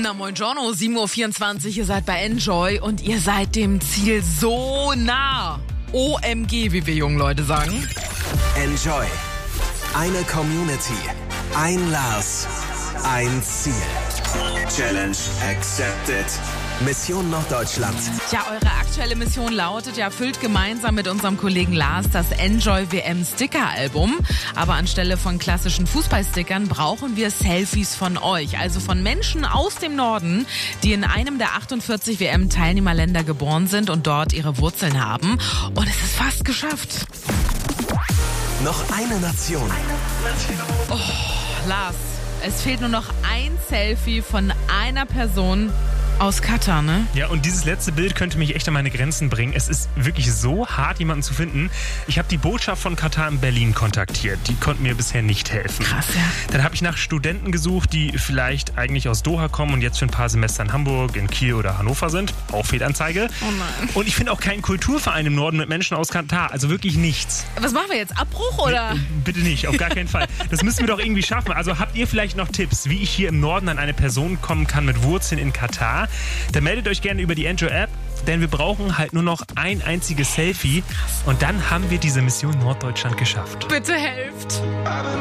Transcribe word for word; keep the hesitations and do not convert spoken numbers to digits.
Na moin Giorno, sieben Uhr vierundzwanzig, ihr seid bei Enjoy und ihr seid dem Ziel so nah. O M G, wie wir jungen Leute sagen. Enjoy. Eine Community. Ein Lars. Ein Ziel. Challenge accepted. Mission Norddeutschland. Tja, eure aktuelle Mission lautet, ja, füllt gemeinsam mit unserem Kollegen Lars das Enjoy W M Sticker-Album. Aber anstelle von klassischen Fußballstickern brauchen wir Selfies von euch. Also von Menschen aus dem Norden, die in einem der achtundvierzig W M-Teilnehmerländer geboren sind und dort ihre Wurzeln haben. Und es ist fast geschafft. Noch eine Nation. Oh, Lars, es fehlt nur noch ein Selfie von einer Person aus Katar, ne? Ja, und dieses letzte Bild könnte mich echt an meine Grenzen bringen. Es ist wirklich so hart, jemanden zu finden. Ich habe die Botschaft von Katar in Berlin kontaktiert. Die konnten mir bisher nicht helfen. Krass, ja. Dann habe ich nach Studenten gesucht, die vielleicht eigentlich aus Doha kommen und jetzt für ein paar Semester in Hamburg, in Kiel oder Hannover sind. Auch Fehlanzeige. Oh nein. Und ich finde auch keinen Kulturverein im Norden mit Menschen aus Katar. Also wirklich nichts. Was machen wir jetzt? Abbruch oder? Nee, bitte nicht, auf gar keinen Fall. Das müssen wir doch irgendwie schaffen. Also habt ihr vielleicht noch Tipps, wie ich hier im Norden an eine Person kommen kann mit Wurzeln in Katar? Dann meldet euch gerne über die Enjoy-App, denn wir brauchen halt nur noch ein einziges Selfie und dann haben wir diese Mission Norddeutschland geschafft. Bitte helft.